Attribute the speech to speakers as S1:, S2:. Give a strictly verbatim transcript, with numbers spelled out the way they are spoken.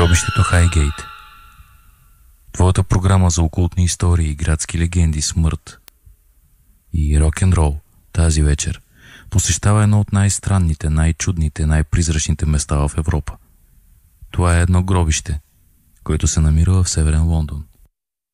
S1: Гробището Хайгейт. Твоята програма за окултни истории, градски легенди, смърт и рок-н-рол тази вечер посещава едно от най-странните, най-чудните, най-призрачните места в Европа. Това е едно гробище, което се намира в Северен Лондон.